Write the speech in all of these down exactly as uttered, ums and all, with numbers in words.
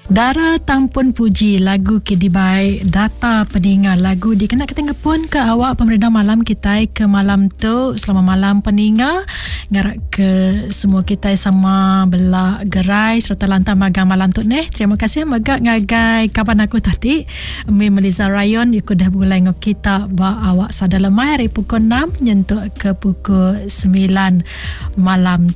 Dara Tampun Puji, lagu Kidibai data peninga lagu dikenak ketengah pun ke awak pemerintah malam kita ke malam tu. Selamat malam peninga, ngarak ke semua kita sama bela gerai serta lantar magang malam tu neh. Terima kasih magak ngagai kapan aku tadi Mi Melissa Rayon aku dah mulai ngok kita ba awak sada lemai hari pukul enam nyentuk ke pukul sembilan malam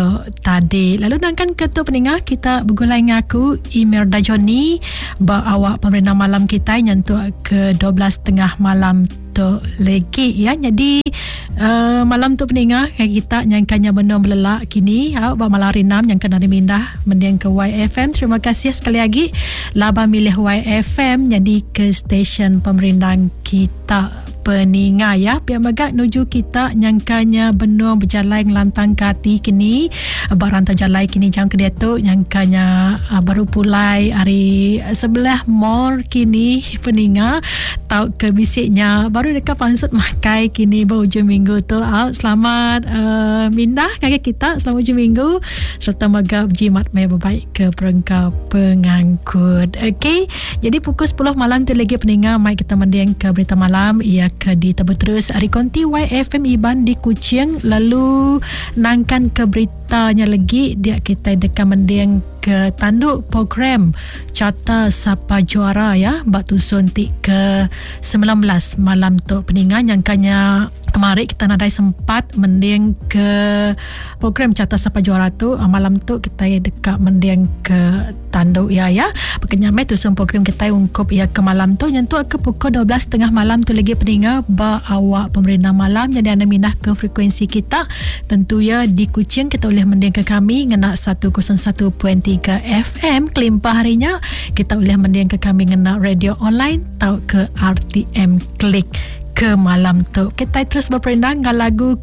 tadi. Lalu nangkan ketua peningah kita bergulai ngaku email Dajoni ba awak pemerintah malam kita nyentuh ke dua belas tengah malam tu lagi ya. Jadi uh, malam tu peningah kita nyangkanya benar belelak kini ha, ba malam rinam yang kena dimindah mendiang ke Y F M. Terima kasih sekali lagi laba milih Y F M jadi ke stesen pemerintah kita peninga ya. Pihak magak nuju kita nyangkanya benar berjalan lantang kati kini barang terjalai kini jam kedua tu nyangkanya uh, baru pulai hari sebelah mor kini peninga tau ke bisiknya baru dekat pansut makai kini baru hujung minggu tu out. Selamat uh, mindah kakak kita selamat hujung minggu serta magak jimat mai berbaik ke perengkau pengangkut. Okey, jadi pukul sepuluh malam tu lagi peninga mai kita mendiang ke berita malam ia ke di Tebu Terus Ari Konti Y F M Iban di Kuching. Lalu nangkan ke beritanya lagi dia kita dekat mendiang ke tanduk program Carta Sapa Juara ya bak tusun tik ke sembilan belas malam tu peninga nyangkanya kemarin kita nadai sempat mendiang ke program Carta Sapa Juara tu malam tu kita dekat mendiang ke tanduk ya ya pekenyamai tusun program kita ungkup ya ke malam tu nyentuh ke pukul dua belas tengah malam tu lagi peninga ba awak pemerintah malam jadi anda mindah ke frekuensi kita tentu ya di Kuching kita boleh mendiang ke kami ngena seratus satu perpuluhan tiga F M kelimpah harinya kita boleh mendiang ke kami ngena radio online tau ke R T M Klik ke malam tu. Kita terus berperindang dengan lagu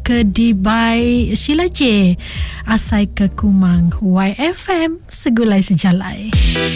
Kidibai Sheila J Asai ke Kumang Y F M segulai sejalai.